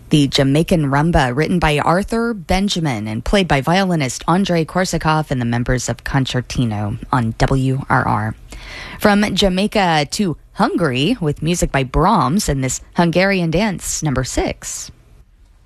The Jamaican rumba, written by Arthur Benjamin and played by violinist Andrei Korsakov and the members of Concertino on WRR. From Jamaica to Hungary, with music by Brahms and this Hungarian dance, number 6.